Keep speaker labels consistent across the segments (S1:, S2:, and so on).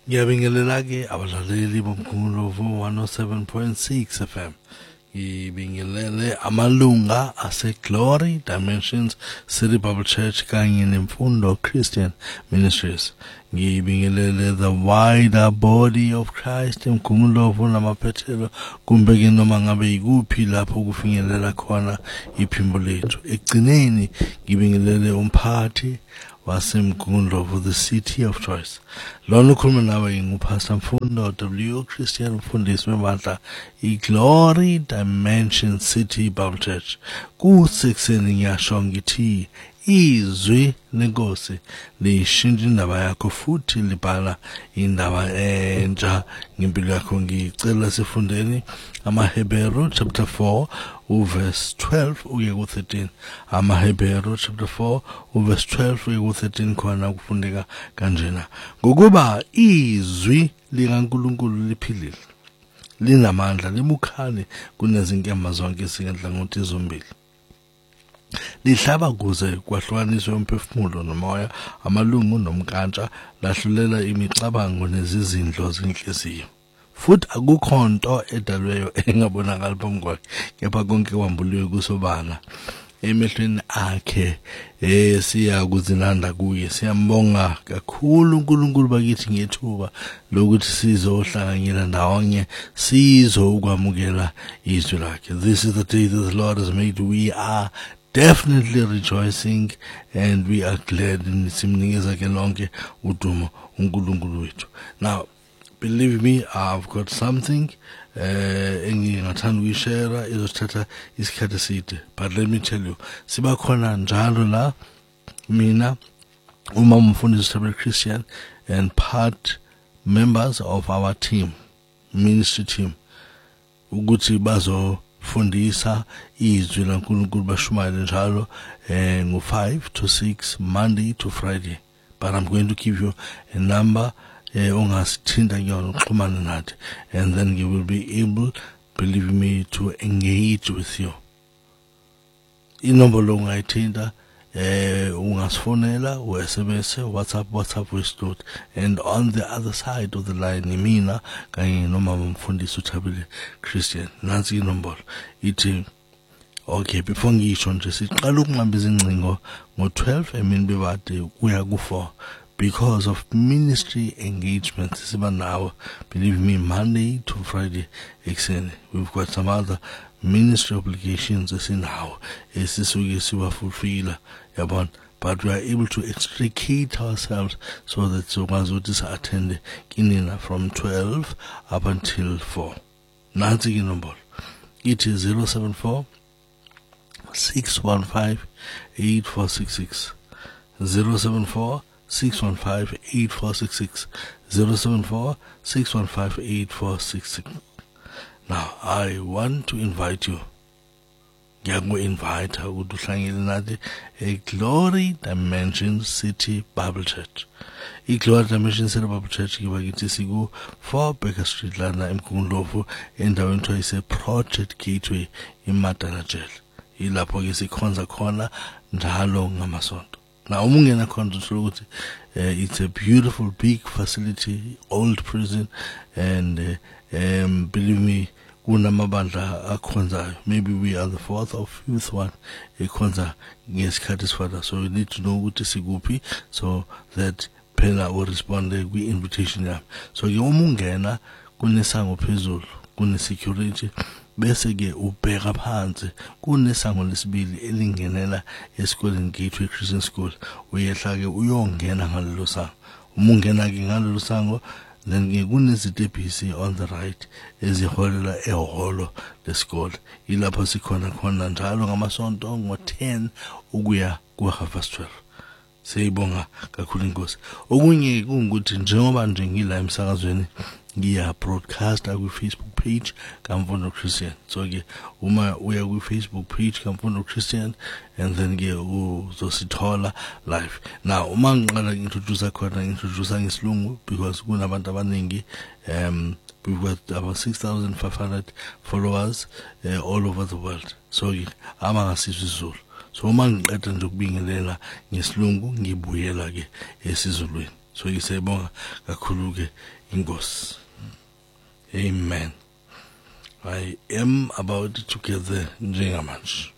S1: Ngiyabingelela-ke abalaleli bomkhumbulo 107.6 FM. Ngibingelele amalunga ase-Glory Dimensions City Bible Church kanye nemfundo Christian Ministries. Ngibingelele the wider body of Christ emkhumbulo namaphethelo kumbe-ke noma ngabe yikuphi lapho kufinyelela khona iphimbo lethu. Ekugcineni ngibingelele umphathi wasemkhumbulo the city of choice. Lona ukhuluma nawe ngupastor Mfundo W Christian mfundisi wemandla iGlory Dimension City Bible Church. Kusekuseni ngiyasho ngithi izwi lenkosi lishintsha indaba yakho futhi libhala indaba entsha ngempilo yakho. Ngicela sifundeni amaHebheru chapter 4 verse 12 uye ku13. amaHebheru chapter 4 verse 12 uye ku13 khona kufundeka kanjena: ngokuba izwi likaNkulunkulu liphilile, linamandla, libukhali kunezinkemba zonke ezingenhlangothi zombili, lihlaba kuze kwahlukaniswe umphefumulo nomoya, amalungu nomkantsha, lahlulela imicabango nezizindlo zenhliziyo. Futhi akukho nto edalweyo engabonakali phambi kwakhe, kepha konke kwambuliwe kusobala emehlweni akhe. Siyakuzinanda kuye. Siyambonga kakhulu uNkulunkulu bakithi ngethuba lokuthi sizohlanganyela ndawonye sizokwamukela izwi lakhe. This is the day that the Lord has made. We are definitely rejoicing and we are glad in simnikeza ke lonke udumo uNkulunkulu wethu. Now, believe me, I've got something engingathanda ukuyishare izothatha isikhathi eside, but let me tell you, siba khona njalo la mina umama mfundisi Tabel Christian and part members of our team, ministry team, ukuthi bazofundisa izwi laNkulunkulu bashumayele njalo ngo5 to 6 Monday to Friday. But I'm going to give you a number ongasithinta kuyona uxhumana nathi, and then you will be able, believe me, to engage with you. Inombolo ongayithinta ungasifonela u-SMS, WhatsApp voice note, and on the other side of the line imina kanye nomama mfundisi uThabile Christian. Nansi inombolo ithi, okay, before ngisho nje siqala ukunqamba izingcingo ngo12 emini bebade kuya ku4 because of ministry engagement siba nawo, believe me, Monday to Friday ekseni. We've got some other ministry obligations esinawo esisuke siwafulfilla yabona, but we are able to extricate ourselves so that sokwazi ukuthi sa-attend kinina from 12 up until 4. Nansi inombolo ithi 074 615 8466 074 615 8466 074 615 8466. Now I want to invite you. Invite ukuthi uhlangene nathi eGlory Dimension City Bible Church. iGlory Dimension City Bible Church kiba kithi siku 4 Baker Street lana eMkhumbulo endaweni ethiwa ise Project Gateway eMadalajele. Ilapho ke sikhonza khona njalo ngamasonto. Now umungena khona uthola ukuthi it's a beautiful big facility, old prison, and believe me, kunamabandla akhonzayo. Maybe we are the 4th or 5th one ekhonza ngesikhathi sifana, so we need to know ukuthi sikuphi so that phela will respond kwi-invitation yami. So ke umungena kunesango phezulu, kune security, bese ke ubheka phansi kunesango lesibili elingenela esikoleni Gateway Christian School. Uyehla ke uyongena ngalelo sango. Umungena ke ngalelo sango, then ke kunezitebhisi on the right eziholela ehholo lesikole. Ilapho sikhona khona njalo ngamasonto ngo10 ukuya ku12. Siyibonga kakhulu inkosi. Okunye kungukuthi njengoba nje ngila emsakazweni ngiya broadcast ku Facebook page kaMfundo Christian. So ke uma uya ku Facebook page kaMfundo Christian, and then ke uzosithola live. Now uma ngiqala introduce khona introduce ngesilungu because kunabantu abaningi. We've got about 6,500 followers all over the world. So ke abangasizwe isiZulu. So uma ngiqeda nje ukubingelela ngesilungu ngibuyela ke esizulwini. So ngisebonga kakhulu ke inkosi. Amen. I am about to get there njengamanje.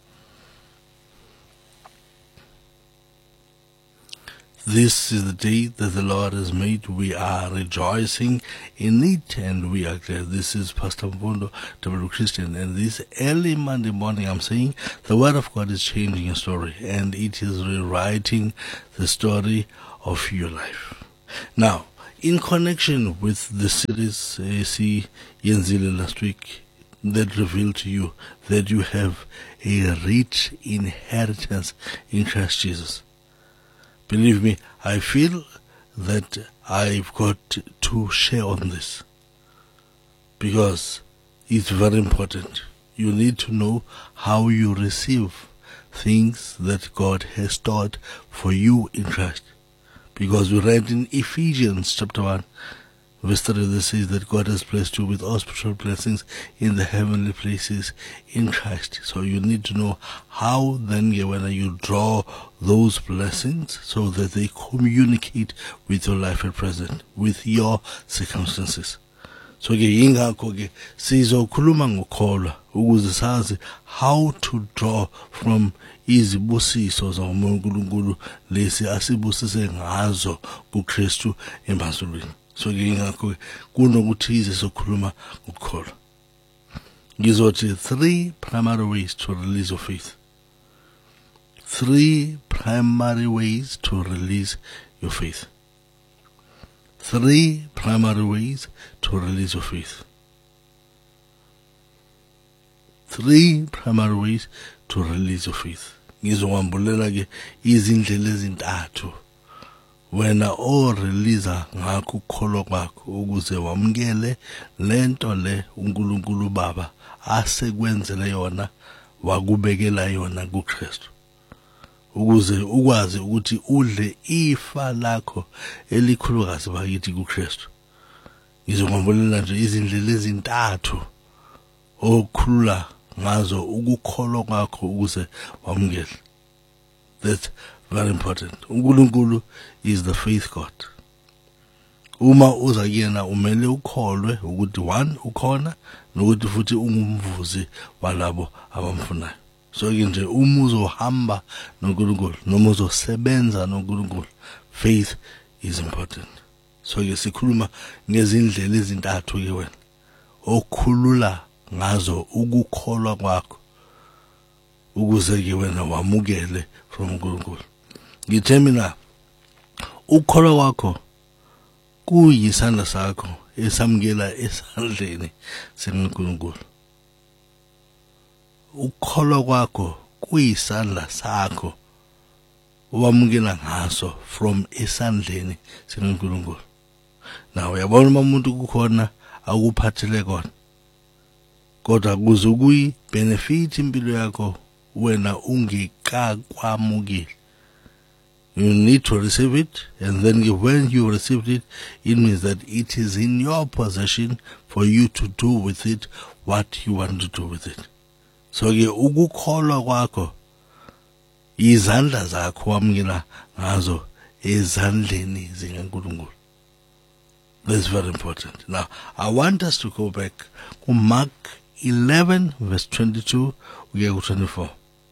S1: This is the day that the Lord has made. We are rejoicing in it and we are glad. This is Pastor Mbondo, W Christian, and this early Monday morning I'm saying the Word of God is changing a story and it is rewriting the story of your life. Now, in connection with the series AC Yenzile last week, that revealed to you that you have a rich inheritance in Christ Jesus. Believe me, I feel that I've got to share on this because it's very important. You need to know how you receive things that God has stored for you in Christ. Because we read in Ephesians chapter 1, verse 3, that says that God has blessed you with all spiritual blessings in the heavenly places in Christ. So you need to know how then when you draw those blessings so that they communicate with your life at present, with your circumstances. So ke yingakho ke sizokhuluma ngokholwa ukuze sazi how to draw from izibusiso zoMunkulunkulu lesi asibusise ngazo kuKristu emazulwini. So ke yingakho kunokuthize sokhuluma ngokholwa. Ngizothi 3 primary ways to release your faith. 3 primary ways to release your faith. 3 primary ways to release your faith. 3 primary ways to release your faith. Ngizowambulela ke izindlela ezintathu wena release ngakho ukukholwa kwakho ukuze wamukele lento le uNkulunkulu Baba asekwenzele yona wakubekela yona kuKristu. Ukuze ukwazi ukuthi udle ifa lakho elikhulukazi bakithi kuKristu. Ngizongombolela nje izindlela ezintathu okhulula ngazo ukukholwa kwakho ukuze wamukele. That's very important. uNkulunkulu is the faith God. Uma uza kuyena umele ukholwe ukuthi 1 ukhona nokuthi futhi ungumvuzi walabo abamfunayo. So nje uma uzohamba noNkulunkulu noma uzosebenza noNkulunkulu, faith is important. So ke sikhuluma ngezindlela ezintathu ke wena okhulula ngazo ukukholwa kwakho ukuze ke wena wamukele from uNkulunkulu. Ngithemina ukukholwa kwakho kuyisandla sakho esamukela esandleni sikaNkulunkulu. Ukukholwa kwakho kuyisandla sakho owamukela ngaso from esandleni sikaNkulunkulu. Now uyabona umuntu kukhona akuphathele kona, kodwa kuze kuyi benefit impilo yakho wena ungekakwamukeli. You need to receive it, and then when you received it, it means that it is in your possession for you to do with it what you want to do with it. So ke ukukholwa kwakho izandla zakho wamukela ngazo ezandleni zikaNkulunkulu. That's very important. Now, I want us to go back to Mark 11 verse 22 uya ku 24.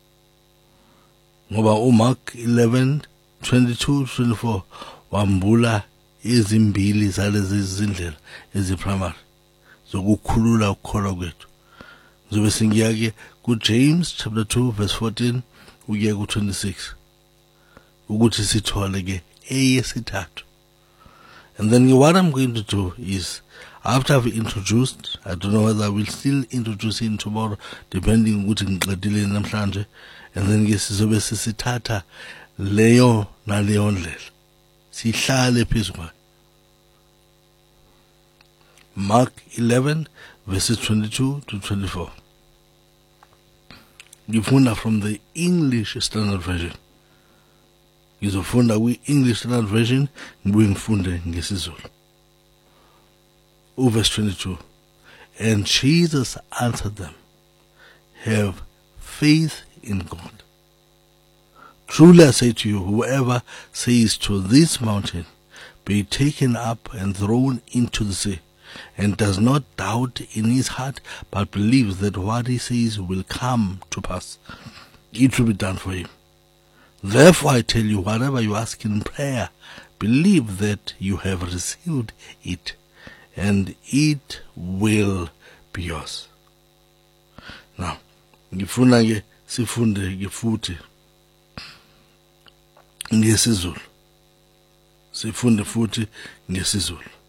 S1: Ngoba Mark 11 22 24 wambula ezimbili zalezi zindlela eziprimary zokukhulula ukukholwa kwethu. Zobe singiyake ku James chapter 2 verse 14 uya ku 26 ukuthi sithole ke eyesithathu. And then what I'm going to do is, after I've introduced, I don't know whether I will still introduce him tomorrow, depending on ukuthi ngiqedile namhlanje, and then ke sizobe sisithatha leyo naleyo ndlela sihlale phezulu. Mark 11 verses 22 to 24. Ngifunda from the English Standard Version. Ngizofunda kwi-English Standard Version ngibuye ngifunde ngesiZulu. Verse 22. And Jesus answered them, have faith in God. Truly I say to you, whoever says to this mountain, be taken up and thrown into the sea, and does not doubt in his heart, but believes that what he says will come to pass, it will be done for him. Therefore I tell you, whatever you ask in prayer, believe that you have received it, and it will be yours. Now, ngifuna ke sifunde ke futhi ngesizulu. Sifunde futhi ngesizulu.